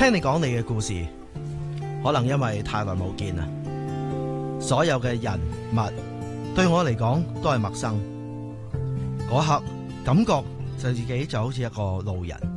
聽你講你嘅故事，可能因為太耐冇見啦，所有嘅人物對我嚟講都係陌生。嗰刻感覺就自己就好似一個路人。